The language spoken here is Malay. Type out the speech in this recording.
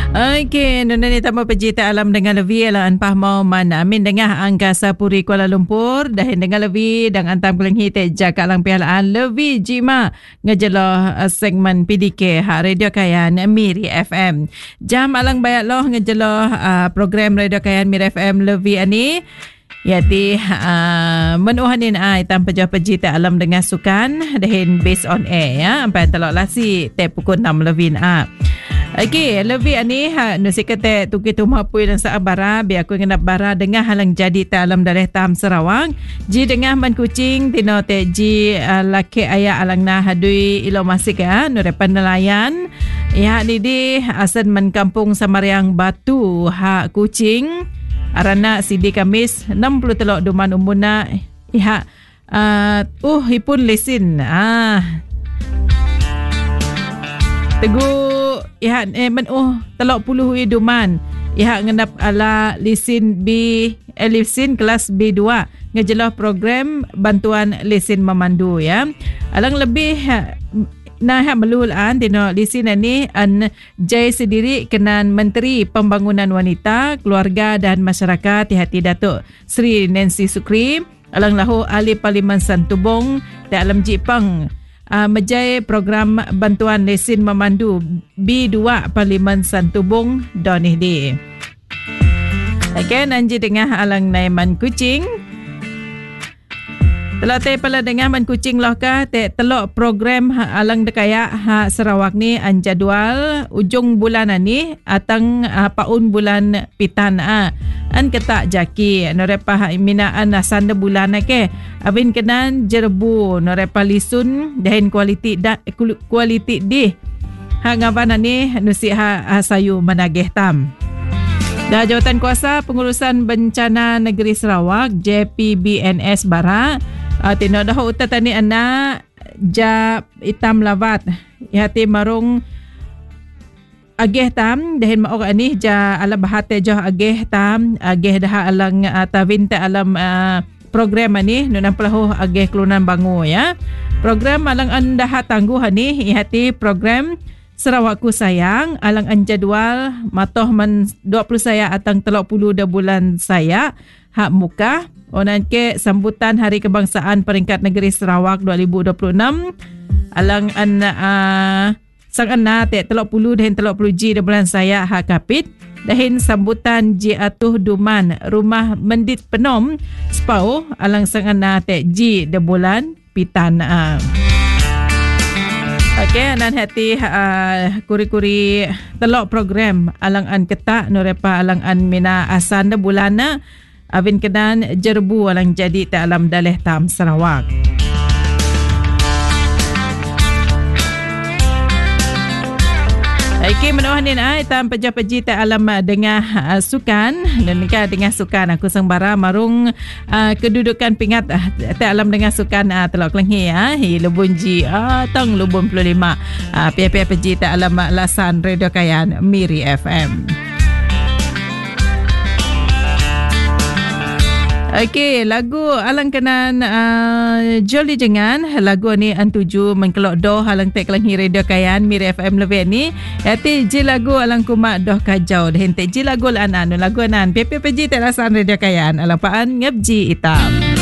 Okey, nuna ni tamu pejita alam dengan lebih alang anpah mau mana min dengah Angkasa Puri Kuala Lumpur dahin dengan lebih dan antam keling hite jaga alang pialaan lebih jima ngejeloh segmen PDK hak Radio Kayan Miri FM. Jam alang bayak loh ngejeloh program Radio Kayan Miri FM lebih ani yaitu menuhanin itam pejah-pejita alam dengan sukan dahin based on air ya sampai telok lasi te pukul 6 lebih Okey, lebih ani nusi kata tuki tumah pui dan saabara biar aku ngenap bara dengar halang jadi ta alam dareh tam Sarawak. Ji dengar man kucing tino te ji laki ayah alang na hadui ilo masik nurepan nelayan. Ya ni di asan man kampung Samariang Batu hak kucing. Arana Sidi Kamis 60 telok duman umuna iha hipun lesin tegu iha telok puluh duman iha ngendap ala lesin lesin kelas B2 ngejelah program bantuan lesin memandu ya alang lebih nah melulan tino lesin ni an jai sendiri kenan Menteri Pembangunan Wanita, Keluarga dan Masyarakat Hati Datuk Sri Nancy Sukri alang lahu ahli Parlimen Santubong dalam Jipang mejai program bantuan lesin memandu B2 Parlimen Santubong donih di. Okey, nanti dengar alang naiman kucing. Telah te pala dengar man kucing loh kah te telok program alang dekaya Sarawak ni an jadual ujung bulan ni atang paun bulan pitan an ketak jaki norepa minaan sanda bulan ke abin kenan jerbu norepa lisun dahin kualiti di ngaban ni nusi sayu manageh tam. Dah Jawatan Kuasa Pengurusan Bencana Negeri Sarawak JPBNS Bara tino dah utatani anak ja itam lavat ihati marung ageh tam dahin maok ani ja ala bahate jah ageh tam ageh dah alang tawinte alam program ani nunang pelahu ageh kelunan bangu ya program alang anda tangguh ani ihati program Sarawakku Sayang alang an jadual matoh man 20 saya atang 30 bulan saya hak muka onan ke sambutan Hari Kebangsaan Peringkat Negeri Sarawak 2026 alang an sang anna te 30 dan 30 ji bulan saya hak kapit dahin sambutan ji atuh duman rumah mendit penom spau alang sang anna te ji bulan pitan Okey, nan hati kuri-kuri telok program alang an ketak norepa alang an mina asan de bulana avin kedan jerbu alang jadi ta alam daleh tam Sarawak. Okey, menuhanin tam peja-peji ta alam dengan sukan dan dengan sukan aku sangbara marung kedudukan pingat ta alam dengan sukan telok kelenghi hi lubunji tang lubun 25 pia-pia peji ta alam lasan Radio Kayan Miri FM. Okey, lagu alang kenan Jolly Jengan lagu ni antuju mengkelok doh alang tek kelenghi Radio Kayan Miri FM lebih ni yati ji lagu alang kumak doh kajau dah hente ji lagu anan lagu anan PPPJ tek lasan Radio Kayan alang paan ngabji itam.